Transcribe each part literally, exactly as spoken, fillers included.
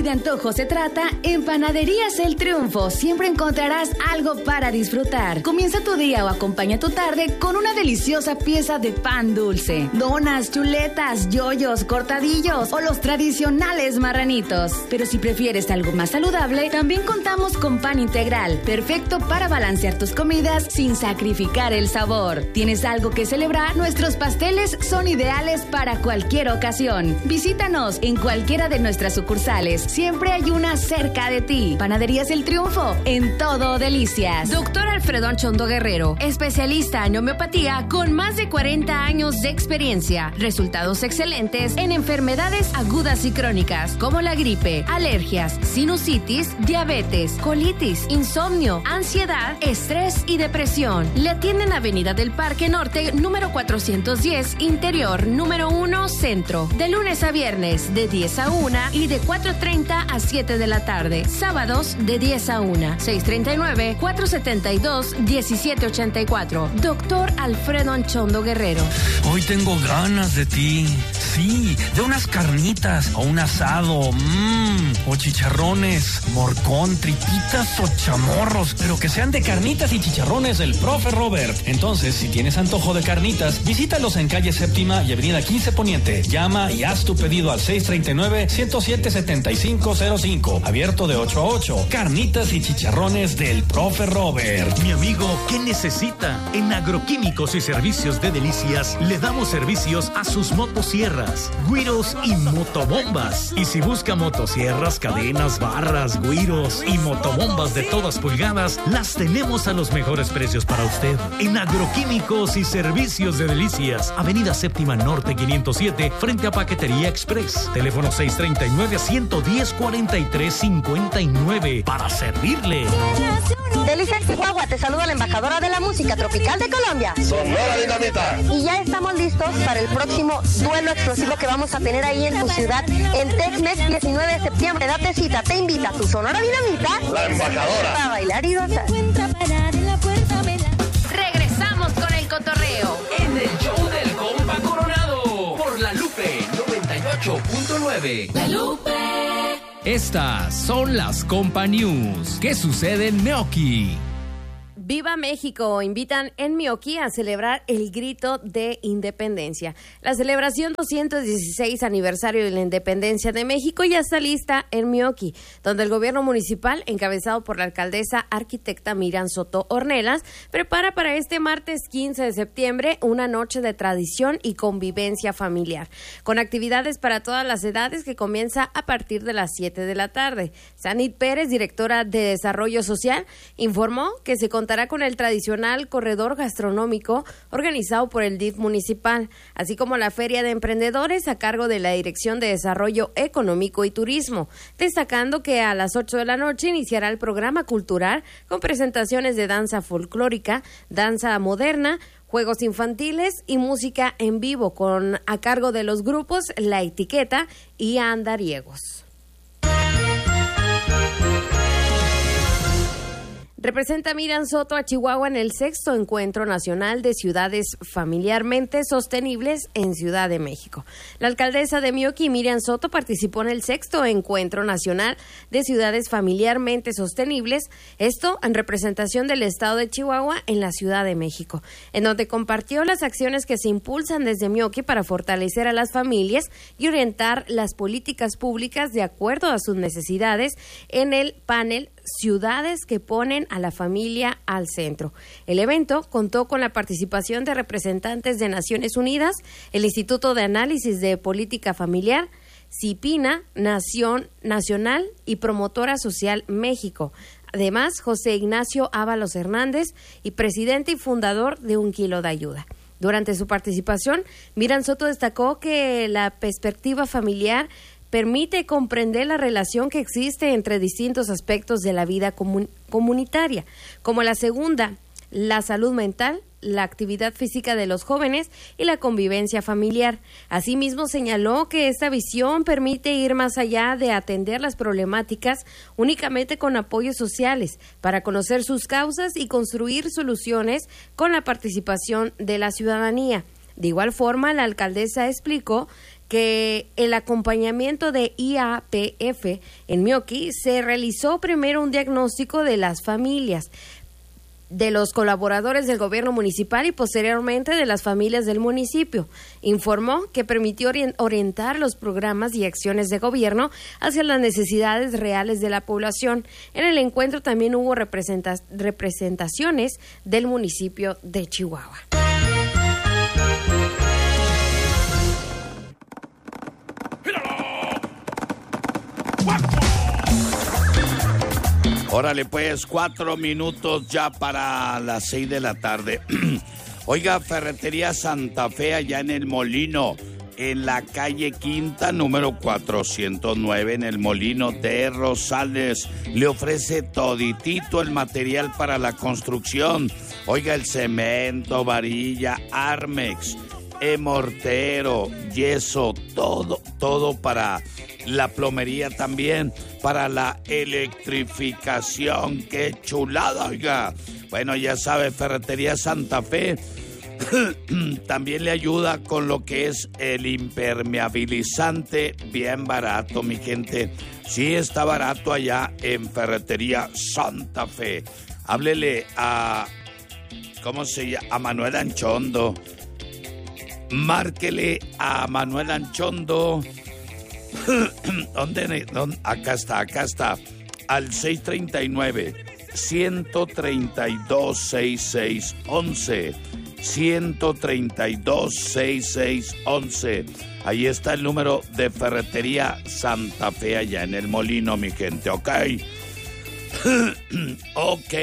Si de antojo se trata, en Panaderías El Triunfo siempre encontrarás algo para disfrutar. Comienza tu día o acompaña tu tarde con una deliciosa pieza de pan dulce. Donas, chuletas, yoyos, cortadillos o los tradicionales marranitos. Pero si prefieres algo más saludable, también contamos con pan integral, perfecto para balancear tus comidas sin sacrificar el sabor. ¿Tienes algo que celebrar? Nuestros pasteles son ideales para cualquier ocasión. Visítanos en cualquiera de nuestras sucursales. Siempre hay una cerca de ti. Panaderías El Triunfo, en todo delicias. Doctor Alfredo Anchondo Guerrero, especialista en homeopatía con más de cuarenta años de experiencia. Resultados excelentes en enfermedades agudas y crónicas como la gripe, alergias, sinusitis, diabetes, colitis, insomnio, ansiedad, estrés y depresión. Le atienden Avenida del Parque Norte, número cuatrocientos diez, Interior, número uno, Centro. De lunes a viernes, de diez a una y de cuatro treinta a siete de la tarde. Sábados, de diez a una. seis treinta y nueve, cuatrocientos setenta y dos, diecisiete ochenta y cuatro. Doctor Alfredo Anchondo Guerrero. Hoy tengo ganas de ti. Sí, de unas carnitas o un asado. Mmm, o chicharrones, morcón, tripitas o chamorros. Pero que sean de carnitas y chicharrones del profe Robert. Entonces, si tienes antojo de carnitas, visítalos en calle Séptima y avenida quince Poniente. Llama y haz tu pedido al seis treinta y nueve, ciento siete, setenta y cinco cero cinco. Abierto de ocho a ocho. Carnitas y chicharrones del profe Robert. Mi amigo, ¿qué necesita? En Agroquímicos y Servicios de Delicias le damos servicios a sus motosierras, güiros y motobombas. Y si busca motosierras, cadenas, barras, güiros y motobombas de todas pulgadas, las tenemos a los mejores precios para usted. En Agroquímicos y Servicios de Delicias, avenida Séptima Norte quinientos siete, frente a Paquetería Express. Teléfono seis treinta y nueve, ciento diez, cuarenta y tres cincuenta y nueve. Para servirle. Delicias Chihuahua, te saluda la embajadora de la música tropical de Colombia, Sonora Dinamita. Y ya estamos listos para el próximo duelo explosivo que vamos a tener ahí en tu ciudad, en Tecmex, diecinueve de septiembre. Date cita, te invita a tu Sonora Dinamita, la embajadora, para bailar y gozar. Regresamos con el cotorreo en el show del compa Coronado por La Lupe noventa y ocho punto nueve. La Lupe. Estas son las Compa News. ¿Qué sucede en Meoqui? Viva México, invitan en Meoqui a celebrar el grito de independencia. La celebración doscientos dieciséis aniversario de la independencia de México ya está lista en Meoqui, donde el gobierno municipal, encabezado por la alcaldesa arquitecta Miriam Soto Ornelas, prepara para este martes quince de septiembre una noche de tradición y convivencia familiar, con actividades para todas las edades que comienza a partir de las siete de la tarde. Sanit Pérez, directora de Desarrollo Social, informó que se contará con el tradicional corredor gastronómico organizado por el D I F municipal, así como la Feria de Emprendedores a cargo de la Dirección de Desarrollo Económico y Turismo, destacando que a las ocho de la noche iniciará el programa cultural con presentaciones de danza folclórica, danza moderna, juegos infantiles y música en vivo con a cargo de los grupos La Etiqueta y Andariegos. Representa Miriam Soto a Chihuahua en el sexto Encuentro Nacional de Ciudades Familiarmente Sostenibles en Ciudad de México. La alcaldesa de Meoqui, Miriam Soto, participó en el sexto Encuentro Nacional de Ciudades Familiarmente Sostenibles, esto en representación del Estado de Chihuahua en la Ciudad de México, en donde compartió las acciones que se impulsan desde Meoqui para fortalecer a las familias y orientar las políticas públicas de acuerdo a sus necesidades en el panel Ciudades que ponen a la familia al centro. El evento contó con la participación de representantes de Naciones Unidas, el Instituto de Análisis de Política Familiar, CIPINA, Nación Nacional y Promotora Social México. Además, José Ignacio Ábalos Hernández, y presidente y fundador de Un Kilo de Ayuda. Durante su participación, Miriam Soto destacó que la perspectiva familiar permite comprender la relación que existe entre distintos aspectos de la vida comun- comunitaria, como la segunda, la salud mental, la actividad física de los jóvenes y la convivencia familiar. Asimismo, señaló que esta visión permite ir más allá de atender las problemáticas únicamente con apoyos sociales, para conocer sus causas y construir soluciones con la participación de la ciudadanía. De igual forma, la alcaldesa explicó que el acompañamiento de I A P F en Meoqui se realizó primero un diagnóstico de las familias, de los colaboradores del gobierno municipal y posteriormente de las familias del municipio. Informó que permitió orientar los programas y acciones de gobierno hacia las necesidades reales de la población. En el encuentro también hubo representa- representaciones del municipio de Chihuahua. Órale, pues, cuatro minutos ya para las seis de la tarde. Oiga, Ferretería Santa Fe, allá en El Molino, en la calle Quinta, número cuatrocientos nueve, en El Molino de Rosales. Le ofrece toditito el material para la construcción. Oiga, el cemento, varilla, Armex, e mortero, yeso, todo, todo para la plomería también, para la electrificación. ¡Qué chulada, oiga! Bueno, ya sabe, Ferretería Santa Fe también le ayuda con lo que es el impermeabilizante, bien barato, mi gente. Sí, está barato allá en Ferretería Santa Fe. Háblele a, ¿cómo se llama? A Manuel Anchondo. Márquele a Manuel Anchondo. ¿Dónde, ¿Dónde? Acá está, acá está. Al seis treinta y nueve, ciento treinta y dos, sesenta y seis once. ciento treinta y dos, sesenta y seis once. Ahí está el número de Ferretería Santa Fe allá en El Molino, mi gente, ¿ok? Ok.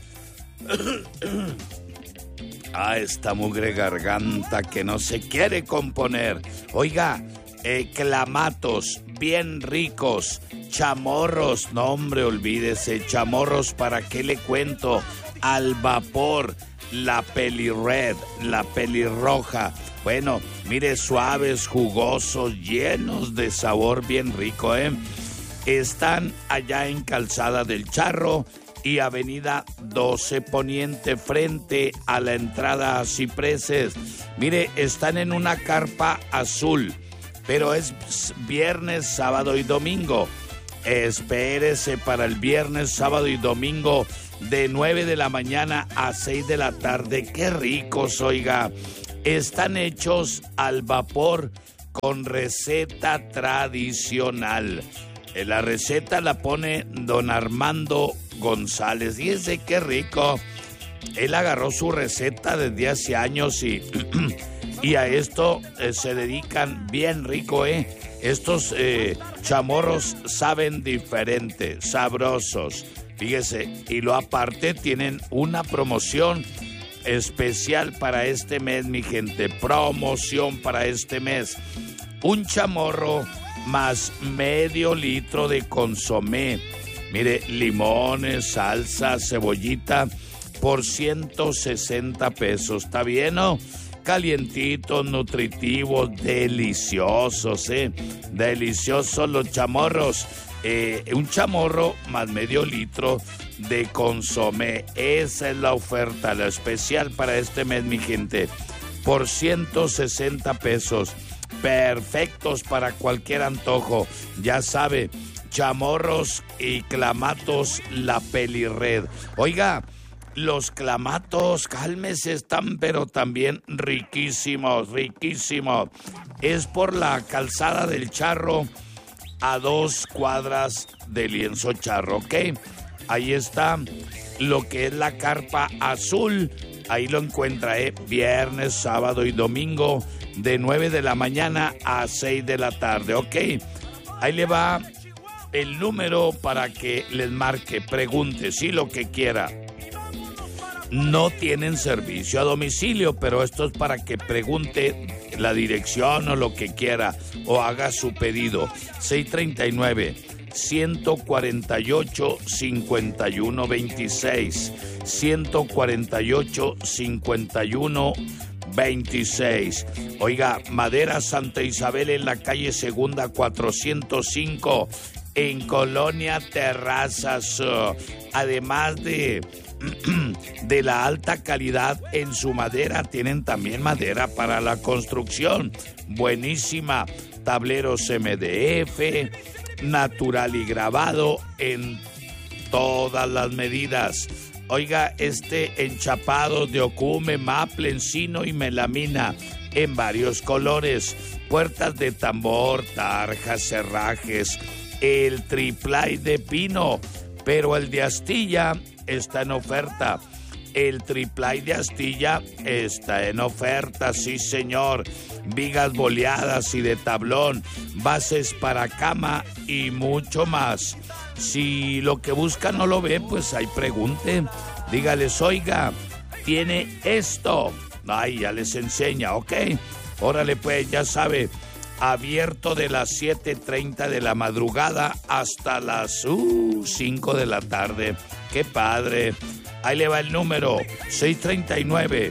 Ah, esta mugre garganta que no se quiere componer. Oiga, eh, clamatos bien ricos, chamorros, no hombre, olvídese, chamorros, ¿para qué le cuento? Al vapor, la pelirred, la pelirroja. Bueno, mire, suaves, jugosos, llenos de sabor, bien rico, ¿eh? Están allá en Calzada del Charro y Avenida doce Poniente, frente a la entrada a Cipreses. Mire, están en una carpa azul, pero es viernes, sábado y domingo. Espérese para el viernes, sábado y domingo de nueve de la mañana a seis de la tarde. ¡Qué ricos, oiga! Están hechos al vapor con receta tradicional. La receta la pone don Armando González. Fíjese qué rico. Él agarró su receta desde hace años y, y a esto eh, se dedican bien rico, ¿eh? Estos eh, chamorros saben diferente, sabrosos. Fíjese, y lo aparte tienen una promoción especial para este mes, mi gente. Promoción para este mes. Un chamorro más medio litro de consomé. Mire, limones, salsa, cebollita por ciento sesenta pesos. ¿Está bien, no? Calientitos, nutritivos, deliciosos, ¿eh? Deliciosos los chamorros. Eh, un chamorro más medio litro de consomé. Esa es la oferta, la especial para este mes, mi gente. Por ciento sesenta pesos. Perfectos para cualquier antojo. Ya sabe, chamorros y clamatos La Pelirred. Oiga, los clamatos, cálmese, están pero también riquísimos, riquísimos. Es por la Calzada del Charro, a dos cuadras de Lienzo Charro, ¿ok? Ahí está lo que es la carpa azul. Ahí lo encuentra, ¿eh? Viernes, sábado y domingo, de nueve de la mañana a seis de la tarde, ¿ok? Ahí le va el número para que les marque, pregunte, sí, lo que quiera. No tienen servicio a domicilio, pero esto es para que pregunte la dirección o lo que quiera, o haga su pedido. seis treinta y nueve, ciento cuarenta y ocho, cincuenta y uno veintiséis. ciento cuarenta y ocho, cincuenta y uno veintiséis. Oiga, Madera Santa Isabel en la calle Segunda cuatrocientos cinco, en Colonia Terrazas. Además de de la alta calidad en su madera. Tienen también madera para la construcción. Buenísima. Tableros M D F, natural y grabado en todas las medidas. Oiga, este enchapado de ocume, maple, encino y melamina en varios colores. Puertas de tambor, tarjas, cerrajes, el triplay de pino, pero el de astilla está en oferta. El triplay de astilla está en oferta, sí señor. Vigas boleadas y de tablón, bases para cama y mucho más. Si lo que busca no lo ve, pues ahí pregunte. Dígales, oiga, tiene esto. Ay, ya les enseña, ¿ok? Órale pues, ya sabe, abierto de las siete treinta de la madrugada hasta las uh, cinco de la tarde. ¡Qué padre! Ahí le va el número, seis treinta y nueve,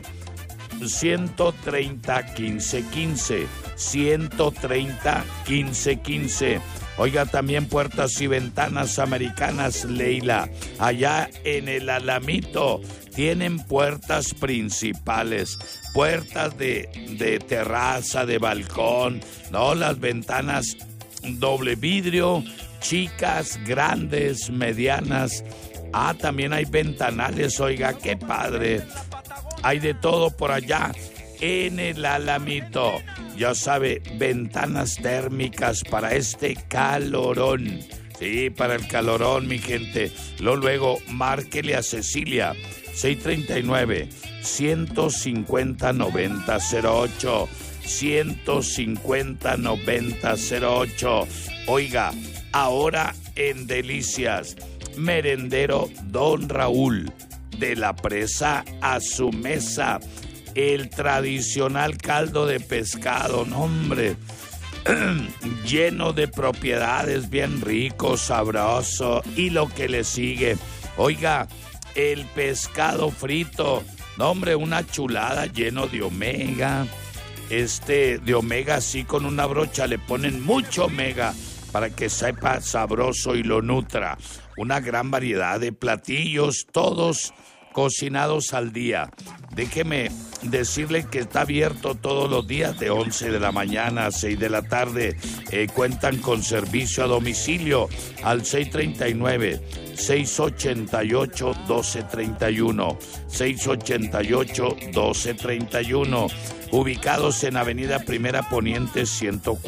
ciento treinta, quince quince, ciento treinta, quince quince. Oiga, también puertas y ventanas americanas Leila, allá en el Alamito, tienen puertas principales, puertas de, de terraza, de balcón, no, las ventanas doble vidrio, chicas, grandes, medianas. Ah, también hay ventanales, oiga, qué padre. Hay de todo por allá en el Alamito. Ya sabe, ventanas térmicas para este calorón. Sí, para el calorón, mi gente. Luego, luego, márquele a Cecilia, seis treinta y nueve, ciento cincuenta, noventa cero ocho. ciento cincuenta, noventa cero ocho. Oiga, ahora en Delicias, merendero Don Raúl, de la presa a su mesa, el tradicional caldo de pescado, no hombre, lleno de propiedades, bien rico, sabroso, y lo que le sigue. Oiga, el pescado frito, no hombre, una chulada, lleno de omega, este, de omega, así con una brocha le ponen mucho omega para que sepa sabroso y lo nutra. Una gran variedad de platillos, todos cocinados al día. Déjeme decirle que está abierto todos los días de once de la mañana a seis de la tarde. Eh, cuentan con servicio a domicilio al seis treinta y nueve, seis ochenta y ocho, doce treinta y uno. seis ochenta y ocho, doce treinta y uno. Ubicados en Avenida Primera Poniente ciento cuatro.